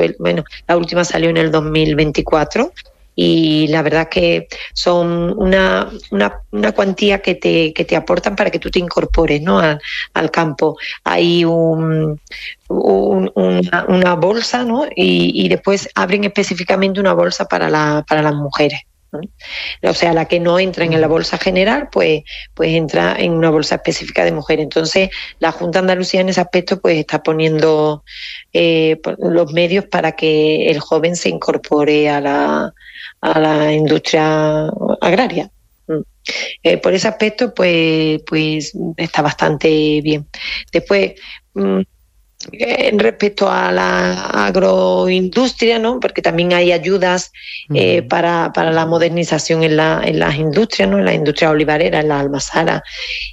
Bueno, la última salió en el 2024 y la verdad que son una cuantía que te aportan para que tú te incorpores, ¿no?, al campo. Hay una bolsa, ¿no?, y después abren específicamente una bolsa para las mujeres, ¿no? O sea, la que no entra en la bolsa general, pues entra en una bolsa específica de mujer. Entonces, la Junta de Andalucía en ese aspecto pues está poniendo los medios para que el joven se incorpore a la industria agraria. Por ese aspecto, pues está bastante bien. Después, respecto a la agroindustria, ¿no?, porque también hay ayudas para la modernización en las industrias, ¿no?, en la industria olivarera, en la almazara.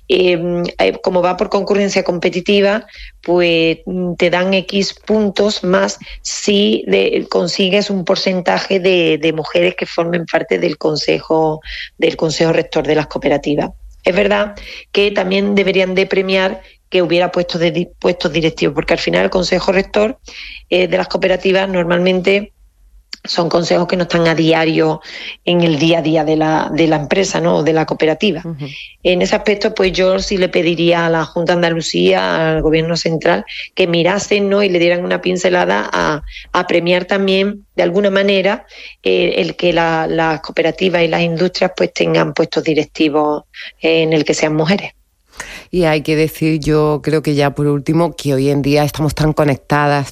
Como va por concurrencia competitiva, pues te dan X puntos más si consigues un porcentaje de mujeres que formen parte del consejo rector de las cooperativas. Es verdad que también deberían de premiar que hubiera puestos directivos, porque al final el consejo rector de las cooperativas normalmente son consejos que no están a diario en el día a día de la empresa, ¿no?, o de la cooperativa. Uh-huh. En ese aspecto, pues yo sí le pediría a la Junta de Andalucía, al Gobierno central, que mirasen, ¿no?, y le dieran una pincelada a premiar también, de alguna manera, el que las cooperativas y las industrias pues tengan puestos directivos en el que sean mujeres. Y hay que decir, yo creo que ya por último, que hoy en día estamos tan conectados,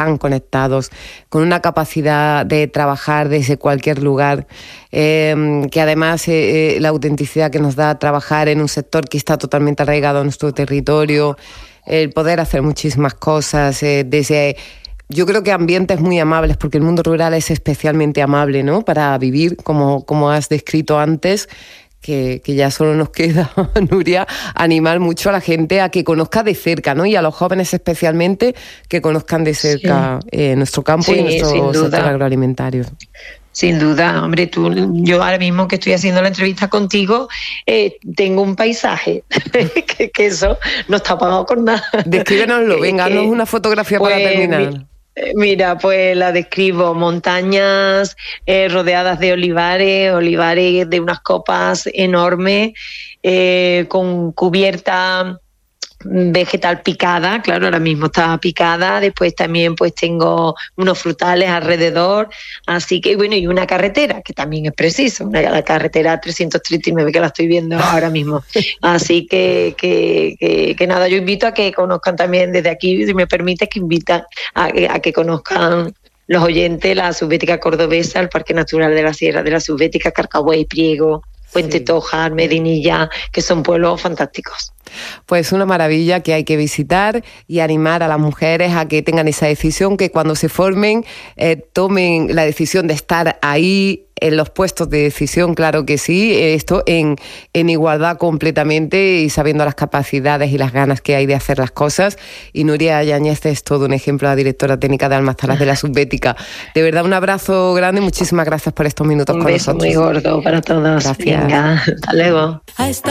con una capacidad de trabajar desde cualquier lugar, que además la autenticidad que nos da trabajar en un sector que está totalmente arraigado a nuestro territorio, el poder hacer muchísimas cosas, desde... Yo creo que ambientes muy amables, porque el mundo rural es especialmente amable, ¿no?, para vivir, como has descrito antes, que ya solo nos queda, Nuria, animar mucho a la gente a que conozca de cerca, ¿no?, y a los jóvenes especialmente, que conozcan de cerca nuestro campo y nuestro sector agroalimentario. Sin duda, hombre, yo ahora mismo que estoy haciendo la entrevista contigo, tengo un paisaje que eso no está pagado con nada. Descríbenoslo, venga, haznos una fotografía para terminar. Mira, pues la describo: montañas rodeadas de olivares de unas copas enormes, con cubierta vegetal picada, claro, ahora mismo está picada. Después también pues tengo unos frutales alrededor, así que bueno, y una carretera que también es preciso, la carretera 339 que la estoy viendo ahora mismo. Así que nada, yo invito a que conozcan también desde aquí, si me permite, que invitan a que conozcan los oyentes la Subbética cordobesa, el Parque Natural de la Sierra de la Subbética, Carcabuey, Priego, Puente Tojar, Medinilla, que son pueblos fantásticos. Pues una maravilla que hay que visitar, y animar a las mujeres a que tengan esa decisión, que cuando se formen tomen la decisión de estar ahí en los puestos de decisión, claro que sí, esto en igualdad completamente, y sabiendo las capacidades y las ganas que hay de hacer las cosas. Y Nuria Yáñez es todo un ejemplo, la directora técnica de Almazaras de la Subbética. De verdad, un abrazo grande, muchísimas gracias por estos minutos con nosotros. Un beso muy gordo para todos. Gracias. Venga, hasta luego.